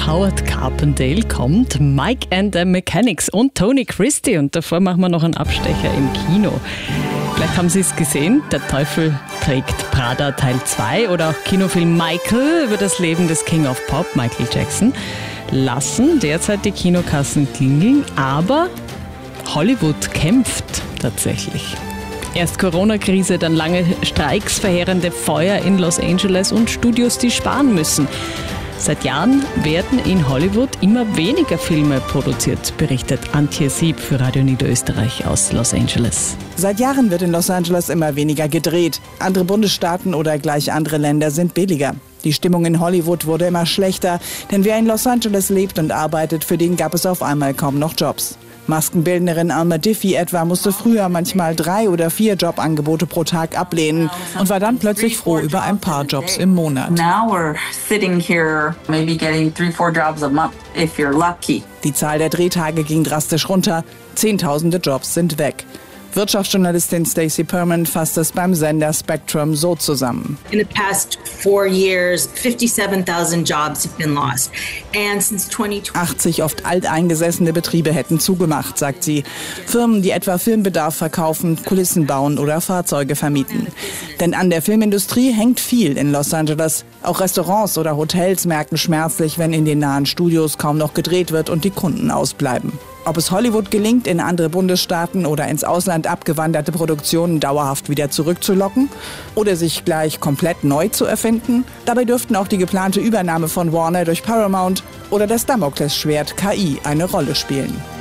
aus Howard Carpendale kommt Mike and the Mechanics und Tony Christie. Und davor machen wir noch einen Abstecher im Kino. Vielleicht haben Sie es gesehen, Der Teufel trägt Prada Teil 2 oder auch Kinofilm Michael über das Leben des King of Pop, Michael Jackson, lassen derzeit die Kinokassen klingeln, aber Hollywood kämpft tatsächlich. Erst Corona-Krise, dann lange Streiks, verheerende Feuer in Los Angeles und Studios, die sparen müssen. Seit Jahren werden in Hollywood immer weniger Filme produziert, berichtet Antje Sieb für Radio Niederösterreich aus Los Angeles. Seit Jahren wird in Los Angeles immer weniger gedreht. Andere Bundesstaaten oder gleich andere Länder sind billiger. Die Stimmung in Hollywood wurde immer schlechter, denn wer in Los Angeles lebt und arbeitet, für den gab es auf einmal kaum noch Jobs. Maskenbildnerin Alma Diffie etwa musste früher manchmal 3 oder 4 Jobangebote pro Tag ablehnen und war dann plötzlich froh über ein paar Jobs im Monat. Now we're sitting here, maybe getting 3-4 jobs a month if you're lucky. Die Zahl der Drehtage ging drastisch runter. Zehntausende Jobs sind weg. Wirtschaftsjournalistin Stacey Perman fasst es beim Sender Spectrum so zusammen. In the past 4 years, 57,000 jobs have been lost. And since 2020 80 oft alteingesessene Betriebe hätten zugemacht, sagt sie. Firmen, die etwa Filmbedarf verkaufen, Kulissen bauen oder Fahrzeuge vermieten. Denn an der Filmindustrie hängt viel in Los Angeles. Auch Restaurants oder Hotels merken schmerzlich, wenn in den nahen Studios kaum noch gedreht wird und die Kunden ausbleiben. Ob es Hollywood gelingt, in andere Bundesstaaten oder ins Ausland abgewanderte Produktionen dauerhaft wieder zurückzulocken oder sich gleich komplett neu zu erfinden, dabei dürften auch die geplante Übernahme von Warner durch Paramount oder das Damoklesschwert KI eine Rolle spielen.